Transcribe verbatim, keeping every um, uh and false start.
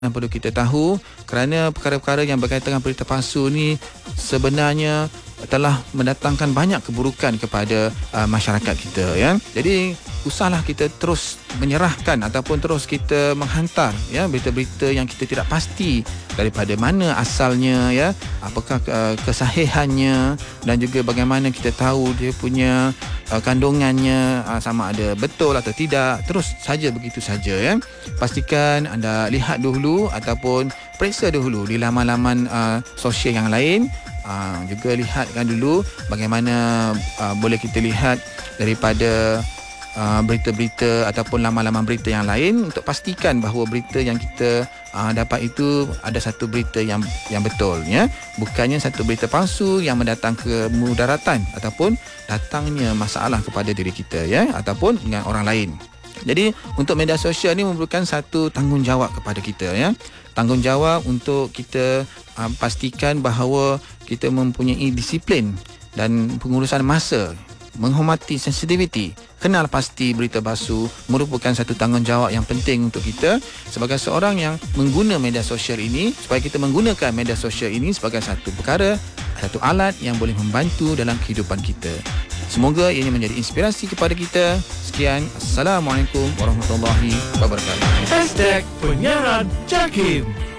Yang perlu kita tahu, kerana perkara-perkara yang berkaitan dengan berita palsu ni sebenarnya telah mendatangkan banyak keburukan kepada uh, masyarakat kita, ya. Jadi usahlah kita terus menyerahkan ataupun terus kita menghantar, ya, berita-berita yang kita tidak pasti daripada mana asalnya, ya, apakah uh, kesahihannya, dan juga bagaimana kita tahu dia punya uh, kandungannya, uh, sama ada betul atau tidak. Terus saja begitu saja, ya. Pastikan anda lihat dahulu ataupun periksa dahulu di laman-laman uh, sosial yang lain. Uh, juga lihatkan dulu bagaimana uh, boleh kita lihat daripada uh, berita-berita ataupun laman-laman berita yang lain untuk pastikan bahawa berita yang kita uh, dapat itu ada satu berita yang yang betul, ya. Bukannya satu berita palsu yang mendatang kemudaratan ataupun datangnya masalah kepada diri kita, ya, ataupun dengan orang lain. Jadi untuk media sosial ni memerlukan satu tanggungjawab kepada kita, ya. Tanggungjawab untuk kita uh, pastikan bahawa kita mempunyai disiplin dan pengurusan masa, menghormati sensitiviti, kenal pasti berita palsu merupakan satu tanggungjawab yang penting untuk kita sebagai seorang yang mengguna media sosial ini, supaya kita menggunakan media sosial ini sebagai satu perkara, satu alat yang boleh membantu dalam kehidupan kita. Semoga ini menjadi inspirasi kepada kita. Sekian, Assalamualaikum warahmatullahi wabarakatuh. Hashtag Penyiaran Jakim.